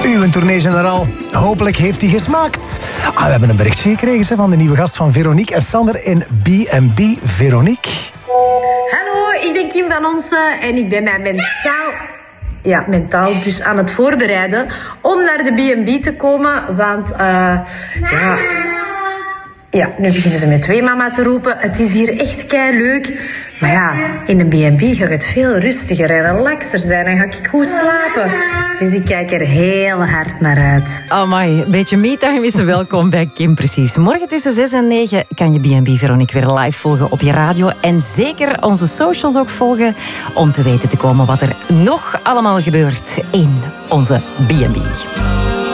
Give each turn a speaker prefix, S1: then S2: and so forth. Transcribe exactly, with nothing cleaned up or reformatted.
S1: Uw tournee-generaal. Hopelijk heeft hij gesmaakt. Ah, we hebben een berichtje gekregen van de nieuwe gast van Veronique en Sander in B en B. Veronique.
S2: Hallo, ik ben Kim van Onsen en ik ben mij mentaal... Ja, mentaal dus aan het voorbereiden om naar de B en B te komen, want uh, ja... Ja, nu beginnen ze met twee mama te roepen. Het is hier echt kei leuk. Maar ja, in een B en B gaat het veel rustiger en relaxer zijn. Dan ga ik goed slapen. Dus ik kijk er heel hard naar uit.
S3: Amai, een beetje me-time is welkom bij Kim Precies. Morgen tussen zes en negen kan je B en B Veronique weer live volgen op je radio. En zeker onze socials ook volgen om te weten te komen wat er nog allemaal gebeurt in onze B en B.